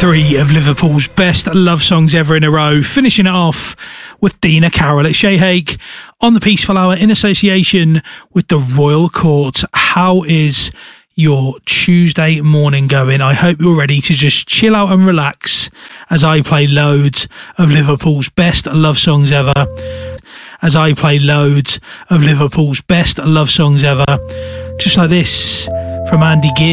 Three of Liverpool's best love songs ever in a row, finishing it off with Dina Carroll at Shayhake on the Peaceful Hour in association with the Royal Court. How is your Tuesday morning going? I hope you're ready to just chill out and relax as I play loads of Liverpool's best love songs ever. Just like this from Andy Gibb.